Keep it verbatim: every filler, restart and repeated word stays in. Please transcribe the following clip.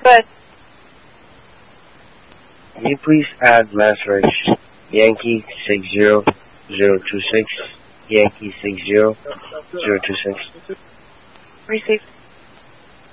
Good. Can you please add Masterix Yankee six zero zero two six Yankee six zero zero two six? Received.